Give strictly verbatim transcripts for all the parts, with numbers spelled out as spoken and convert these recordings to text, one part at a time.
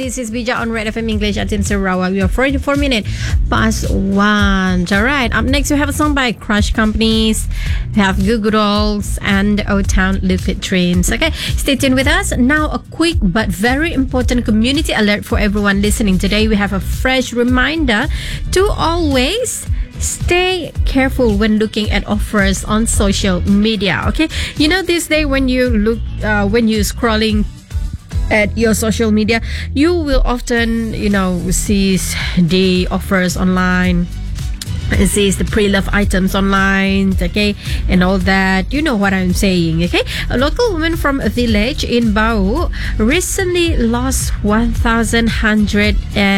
This is Bija on Red F M English at in Sarawak. We are forty-four minutes past one. Alright, up next we have a song by Crush Companies. We have Goo Goo Dolls and Old Town Looped Trains. Okay, stay tuned with us. Now a quick but very important community alert for everyone listening. Today we have a fresh reminder to always stay careful when looking at offers on social media. Okay, you know this day when you look uh, when you're scrolling at your social media, you will often, you know, see the offers online, sees the pre-loved items online, okay, and all that. You know what I'm saying, okay? A local woman from a village in Bau recently lost one thousand one hundred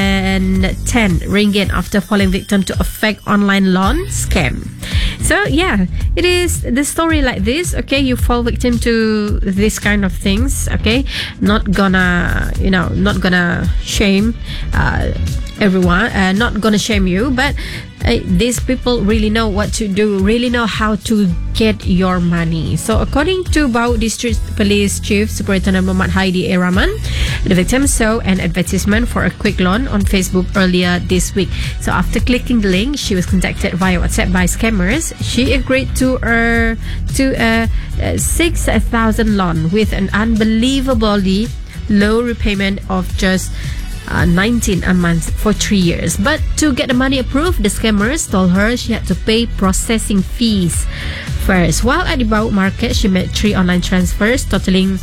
ten ringgit after falling victim to a fake online loan scam. So yeah, it is the story like this, okay? You fall victim to this kind of things, okay? Not gonna, you know, not gonna shame uh, everyone, uh, not gonna shame you, but uh, these people really know what to do, really know how to get your money. So according to Bau District Police Chief Superintendent Muhammad Haidi A. Rahman, the victim saw an advertisement for a quick loan on Facebook earlier this week. So after clicking the link, she was contacted via WhatsApp by scammers. She agreed to a to a, a six thousand loan with an unbelievably low repayment of just Uh, nineteen a month for three years. But to get the money approved, the scammers told her she had to pay processing fees first. While at the Bau market, she made three online transfers totaling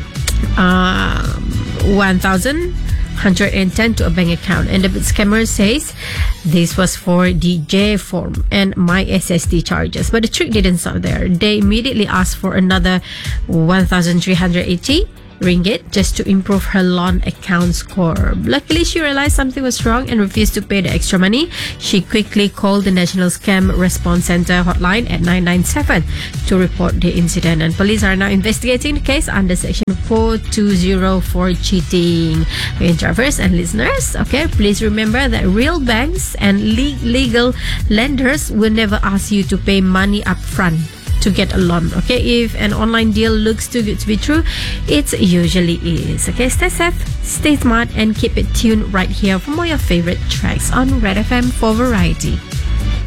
uh, one thousand one hundred ten to a bank account, and the scammer says this was for the J form and my S S D charges. But the trick didn't stop there. They immediately asked for another one thousand three hundred eighty ringgit just to improve her loan account score. Luckily, she realized something was wrong and refused to pay the extra money. She quickly called the National Scam Response Center hotline at nine nine seven to report the incident, and police are now investigating the case under section four two zero for cheating. Drivers and listeners, okay, please remember that real banks and le- legal lenders will never ask you to pay money up front to get a loan, okay? If an online deal looks too good to be true, it usually is, okay? Stay safe, stay smart, and keep it tuned right here for more of your favorite tracks on Red F M for variety.